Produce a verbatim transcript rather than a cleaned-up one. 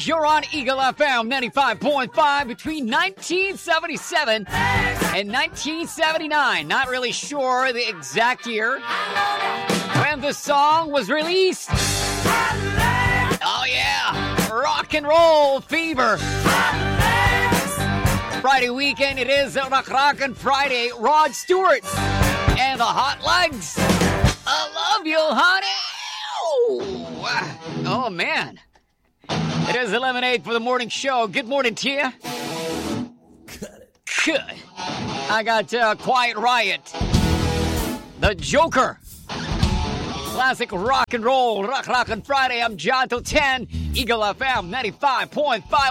You're on Eagle F M ninety-five point five between nineteen seventy-seven and nineteen seventy-nine. Not really sure the exact year when the song was released. Oh, yeah. Rock and roll fever. Friday weekend, it is Rock Rockin' Friday. Rod Stewart and the Hot Legs. I love you, honey. Oh, oh man. It is eleven eight for the morning show. Good morning to you. Cut it. Good. I got uh, Quiet Riot. The Joker. Classic rock and roll. Rock Rockin' Friday. I'm John till ten. Eagle F M ninety-five point five.